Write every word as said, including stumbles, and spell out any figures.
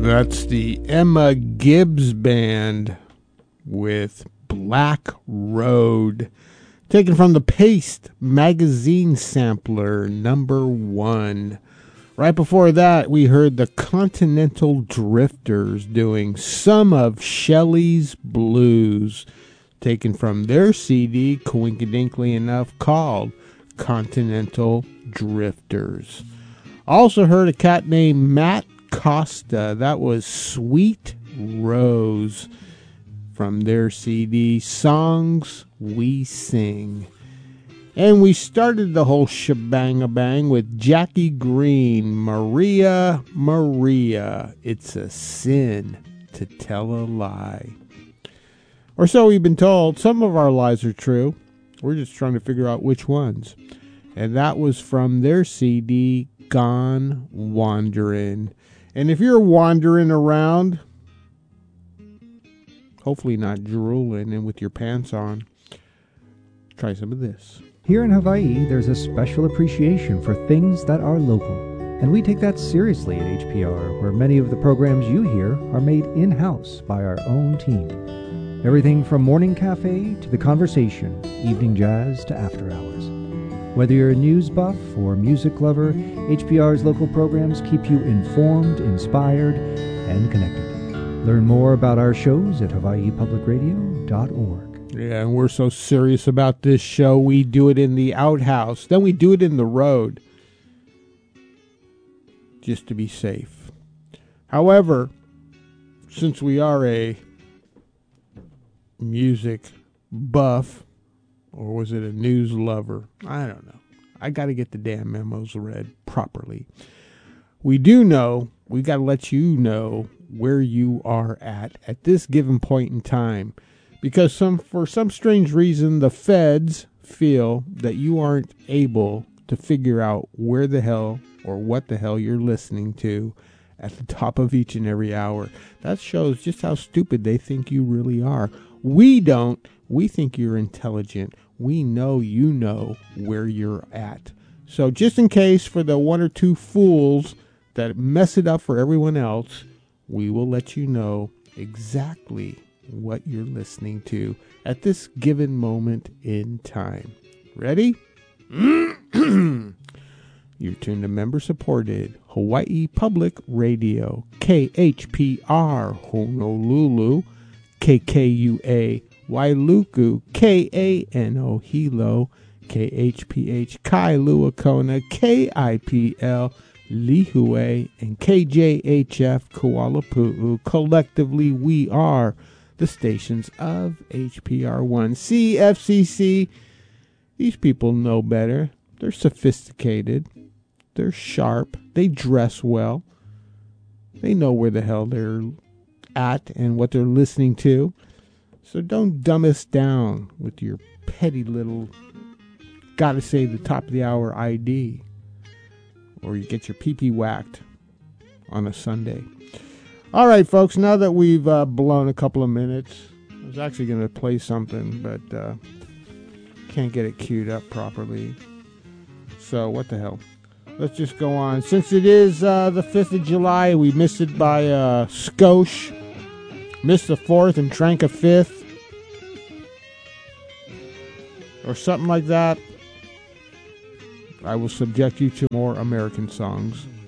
That's the Emma Gibbs Band with Black Road, taken from the Paste magazine sampler number one. Right before that, we heard the Continental Drifters doing Some of Shelley's Blues, taken from their C D, coincidentally enough, called Continental Drifters. Also heard a cat named Matt Costa. That was Sweet Rose from their C D, Songs We Sing. And we started the whole shebang-a-bang with Jackie Green, Maria, Maria, It's a Sin to Tell a Lie. Or so we've been told. Some of our lies are true. We're just trying to figure out which ones. And that was from their C D, Gone Wandering. And if you're wandering around, hopefully not drooling and with your pants on, try some of this. Here in Hawaii, there's a special appreciation for things that are local. And we take that seriously at H P R, where many of the programs you hear are made in-house by our own team. Everything from morning cafe to the conversation, evening jazz to after hours. Whether you're a news buff or music lover, H P R's local programs keep you informed, inspired, and connected. Learn more about our shows at hawaii public radio dot org. Yeah, and we're so serious about this show, we do it in the outhouse. Then we do it in the road, just to be safe. However, since we are a music buff, or was it a news lover? I don't know. I got to get the damn memos read properly. We do know, we got to let you know where you are at at this given point in time. Because some, for some strange reason, the feds feel that you aren't able to figure out where the hell or what the hell you're listening to at the top of each and every hour. That shows just how stupid they think you really are. We don't. We think you're intelligent. We know you know where you're at. So just in case for the one or two fools that mess it up for everyone else, we will let you know exactly what you're listening to at this given moment in time. Ready? You're tuned to member-supported Hawaii Public Radio, K H P R Honolulu, K K U A Wailuku, K A N O Hilo, K H P H Kailua Kona, K I P L Lihue, and K J H F Kuala Pu'u. Collectively, we are the stations of H P R one. C F C C, these people know better. They're sophisticated. They're sharp. They dress well. They know where the hell they're at and what they're listening to. So don't dumb us down with your petty little gotta say the top of the hour I D. Or you get your pee-pee whacked on a Sunday. All right, folks, now that we've uh, blown a couple of minutes, I was actually going to play something, but uh, can't get it queued up properly. So what the hell? Let's just go on. Since it is uh, the fifth of July, we missed it by uh, skosh. Missed the fourth and drank a fifth. Or something like that. I will subject you to more American songs.